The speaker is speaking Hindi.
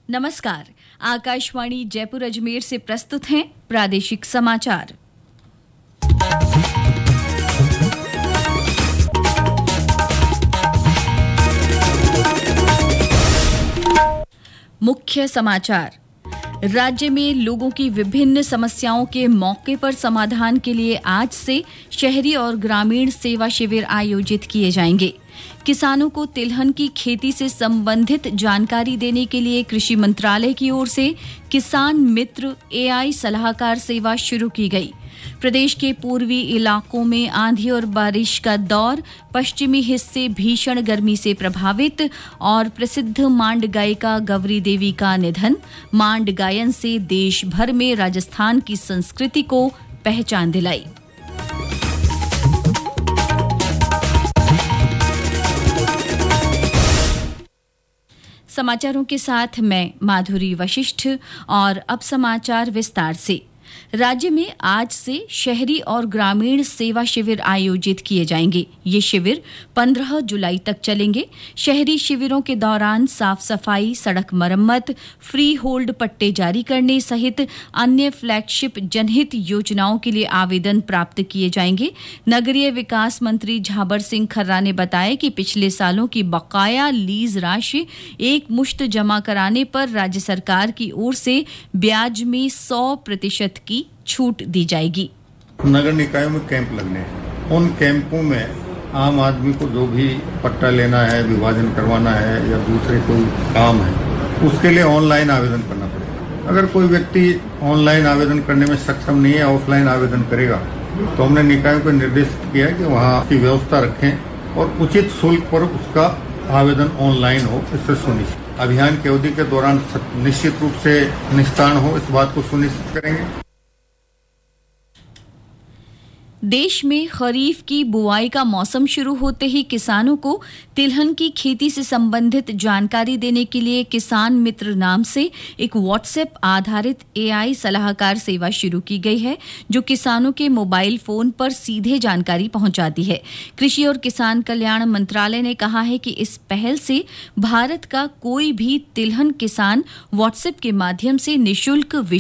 नमस्कार। आकाशवाणी जयपुर अजमेर से प्रस्तुत हैं प्रादेशिक समाचार। मुख्य समाचार। राज्य में लोगों की विभिन्न समस्याओं के मौके पर समाधान के लिए आज से शहरी और ग्रामीण सेवा शिविर आयोजित किए जाएंगे। किसानों को तिलहन की खेती से संबंधित जानकारी देने के लिए कृषि मंत्रालय की ओर से किसान मित्र एआई सलाहकार सेवा शुरू की गई। प्रदेश के पूर्वी इलाकों में आंधी और बारिश का दौर, पश्चिमी हिस्से भीषण गर्मी से प्रभावित और प्रसिद्ध मांड गायिका गौरी देवी का निधन। मांड गायन से देश भर में राजस्थान की संस्कृति को पहचान दिलाई। समाचारों के साथ मैं माधुरी वशिष्ठ और अब समाचार विस्तार से। राज्य में आज से शहरी और ग्रामीण सेवा शिविर आयोजित किए जाएंगे। ये शिविर 15 जुलाई तक चलेंगे। शहरी शिविरों के दौरान साफ सफाई, सड़क मरम्मत, फ्री होल्ड पट्टे जारी करने सहित अन्य फ्लैगशिप जनहित योजनाओं के लिए आवेदन प्राप्त किए जाएंगे। नगरीय विकास मंत्री झाबर सिंह खर्रा ने बताया कि पिछले सालों की बकाया लीज राशि एक मुश्त जमा कराने पर राज्य सरकार की ओर से ब्याज में 100% की छूट दी जाएगी। नगर निकायों में कैंप लगने हैं। उन कैंपों में आम आदमी को जो भी पट्टा लेना है, विभाजन करवाना है या दूसरे कोई काम है, उसके लिए ऑनलाइन आवेदन करना पड़ेगा। अगर कोई व्यक्ति ऑनलाइन आवेदन करने में सक्षम नहीं है, ऑफलाइन आवेदन करेगा, तो हमने निकायों को निर्देशित किया कि वहाँ की व्यवस्था रखें और उचित शुल्क पर उसका आवेदन ऑनलाइन हो, इससे सुनिश्चित। अभियान की अवधि के दौरान निश्चित रूप से निस्तारण हो, इस बात को सुनिश्चित करेंगे। देश में खरीफ की बुआई का मौसम शुरू होते ही किसानों को तिलहन की खेती से संबंधित जानकारी देने के लिए किसान मित्र नाम से एक व्हाट्सएप आधारित एआई सलाहकार सेवा शुरू की गई है, जो किसानों के मोबाइल फोन पर सीधे जानकारी पहुंचाती है। कृषि और किसान कल्याण मंत्रालय ने कहा है कि इस पहल से भारत का कोई भी तिलहन किसान व्हाट्सएप के माध्यम से निःशुल्क